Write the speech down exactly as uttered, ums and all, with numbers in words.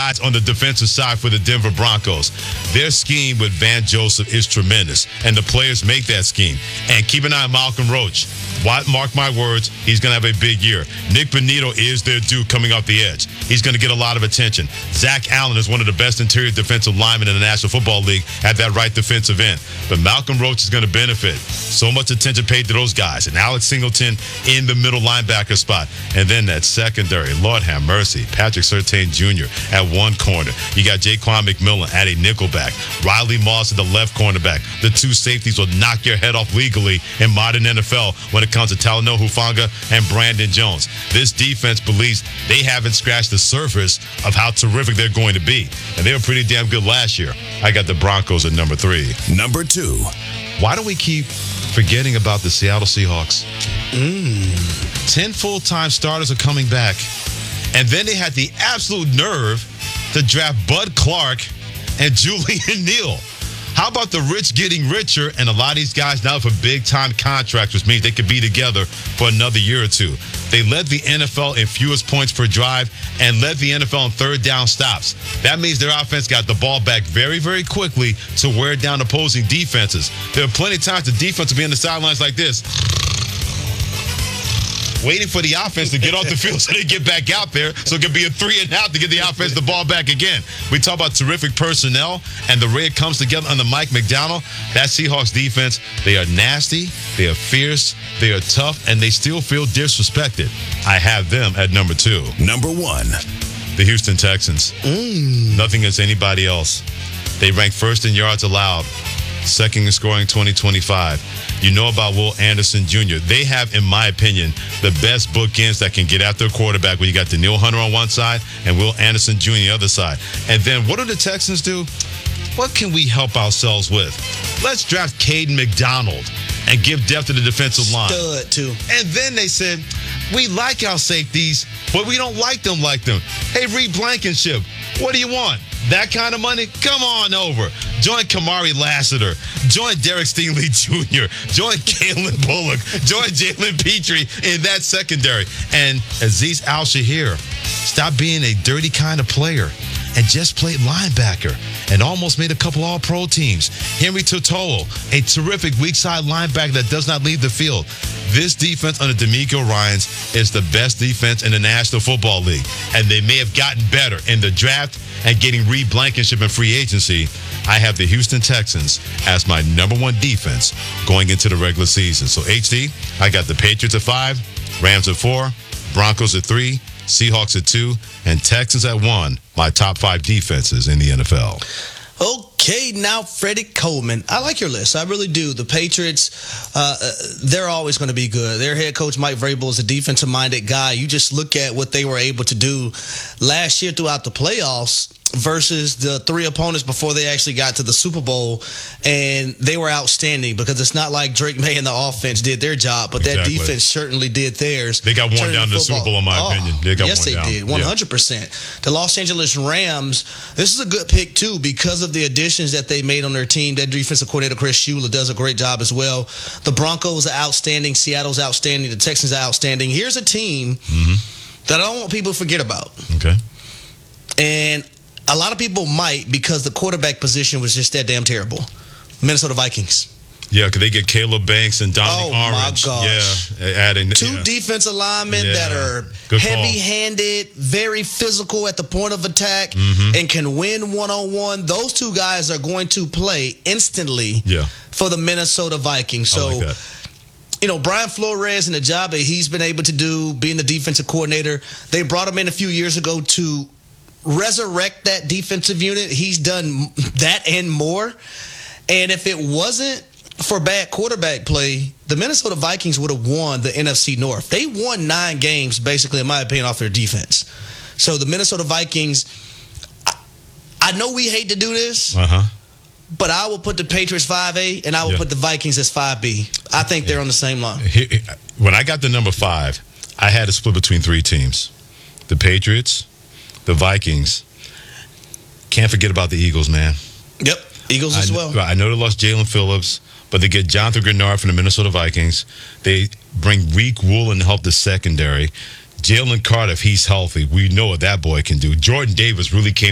guys on the defensive side for the Denver Broncos. Their scheme with Van Joseph is tremendous, and the players make that scheme. And keep an eye on Malcolm Roach. Mark my words, he's going to have a big year. Nick Bonito is their dude coming off the edge. He's going to get a lot of attention. Zach Allen is one of the best interior defensive linemen in the National Football League at that right defensive end. But Malcolm Roach is going to benefit. So much attention paid to those guys. And Alex Singleton in the middle linebacker spot. And then that secondary, Lord have mercy, Patrick Surtain Junior at one corner. You got Jaquan McMillan at a nickelback. Riley Moss at the left cornerback. The two safeties will knock your head off legally in modern N F L when it comes to Talanoa Hufanga and Brandon Jones. This defense believes they haven't scratched the surface of how terrific they're going to be. And they were pretty damn good last year. I got the Broncos at number three. Number two. Why do we keep forgetting about the Seattle Seahawks? Mm. Ten full-time starters are coming back. And then they had the absolute nerve to draft Bud Clark and Julian Neal. How about the rich getting richer, and a lot of these guys now for big-time contracts, which means they could be together for another year or two. They led the N F L in fewest points per drive and led the N F L in third down stops. That means their offense got the ball back very, very quickly to wear down opposing defenses. There are plenty of times the defense will be on the sidelines like this, waiting for the offense to get off the field so they get back out there, so it could be a three and out to get the offense the ball back again. We talk about terrific personnel, and the way it comes together under Mike McDonald. That Seahawks defense, they are nasty, they are fierce, they are tough, and they still feel disrespected. I have them at number two. Number one. The Houston Texans. Mm. Nothing against anybody else. They rank first in yards allowed, second in scoring twenty twenty-five. You know about Will Anderson Junior They have, in my opinion, the best bookends that can get after a quarterback when you got Danielle Hunter on one side and Will Anderson Junior on the other side. And then what do the Texans do? What can we help ourselves with? Let's draft Caden McDonald and give depth to the defensive line. Stud, too. And then they said, we like our safeties, but we don't like them like them. Hey, Reed Blankenship, what do you want? That kind of money? Come on over. Join Kamari Lassiter. Join Derek Stingley Junior Join Kalen Bullock. Join Jalen Petrie in that secondary. And Azeez Al-Shahir, stop being a dirty kind of player and just played linebacker and almost made a couple all-pro teams. Henry Totolo, a terrific weak side linebacker that does not leave the field. This defense under D'Amico Ryans is the best defense in the National Football League. And they may have gotten better in the draft and getting Reed Blankenship in free agency. I have the Houston Texans as my number one defense going into the regular season. So, H D, I got the Patriots at five, Rams at four, Broncos at three, Seahawks at two, and Texans at one, my top five defenses in the N F L. Okay, now Freddie Coleman. I like your list. I really do. The Patriots, uh, they're always going to be good. Their head coach, Mike Vrabel, is a defensive-minded guy. You just look at what they were able to do last year throughout the playoffs versus the three opponents before they actually got to the Super Bowl, and they were outstanding because it's not like Drake May and the offense did their job, but exactly. That defense certainly did theirs. They got worn down to the Super Bowl, in my oh, opinion. They got yes, worn they down. did, one hundred percent. Yeah. The Los Angeles Rams, this is a good pick, too, because of the additions that they made on their team. Their defensive coordinator, Chris Shula, does a great job as well. The Broncos are outstanding. Seattle's outstanding. The Texans are outstanding. Here's a team mm-hmm. that I don't want people to forget about. Okay. And a lot of people might, because the quarterback position was just that damn terrible. Minnesota Vikings. Yeah, because they get Caleb Banks and Dominic oh Orange. Oh, my gosh. Yeah, adding. Two yeah. defensive linemen yeah. that are Good heavy-handed, very physical at the point of attack, mm-hmm. and can win one-on-one. Those two guys are going to play instantly yeah. for the Minnesota Vikings. So, I like that. You know, Brian Flores and the job that he's been able to do, being the defensive coordinator, they brought him in a few years ago to resurrect that defensive unit. He's done that and more. And if it wasn't for bad quarterback play, the Minnesota Vikings would have won the N F C North. They won nine games, basically, in my opinion, off their defense. So the Minnesota Vikings, I, I know we hate to do this, uh-huh. but I will put the Patriots five A, and I will yeah. put the Vikings as five B. I think they're on the same line. When I got the number five, I had to split between three teams. The Patriots, the Vikings. Can't forget about the Eagles, man. Yep, Eagles as I, well. I know they lost Jalen Phillips, but they get Jonathan Grenard from the Minnesota Vikings. They bring Reek Woolen to help the secondary. Jalen Carter, if he's healthy, we know what that boy can do. Jordan Davis really came